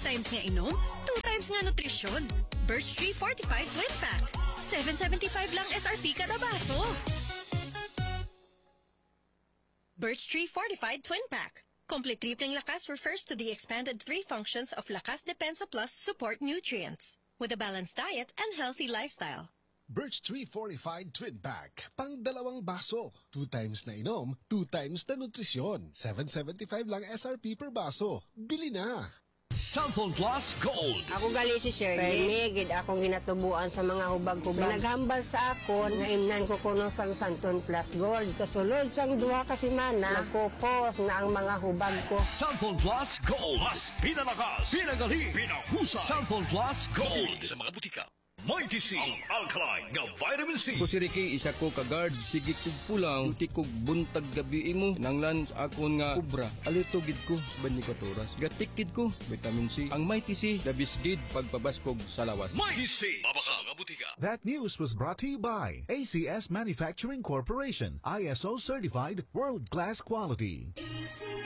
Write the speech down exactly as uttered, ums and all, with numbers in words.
times nga inom, two times nga nutrisyon. Birch Tree Fortified Twin Pack. seven seventy-five lang S R P kada baso. Birch Tree Fortified Twin Pack. Complete tripling lakas refers to the expanded three functions of Lakas Depensa Plus support nutrients with a balanced diet and healthy lifestyle. Birch Tree Fortified Twin Pack. Pang dalawang baso. Two times na inom, two times na nutrisyon. seven seventy-five lang S R P per baso. Bili na! Cellphone Plus Gold. Ako gali si Shirley. Permigid akong ginatubuan sa mga hubag-hubag. Naghambal sa akon nga imnan ko kuno sang Santon Plus Gold. Kasulod sang duha ka semana, nakupos na ang mga hubag ko. Cellphone Plus Gold. Mas pinalakas, pinagaling, pinahusay. Cellphone Plus Gold. Sa mga butika. Mighty C, ang alkaline nga vitamin C. Ko si Ricky, isa ko ka-guard. Sige kog pulang, tuti kog buntag gabi mo. Nanglan sa akon nga ubra. Alito gid ko sa twenty-four oras. Gatikid ko, vitamin C. Ang Mighty C, dabis gid pagpabaskog sa lawas. Mighty C, mabaka nga butika. That news was brought to you by A C S Manufacturing Corporation. I S O certified, world-class quality.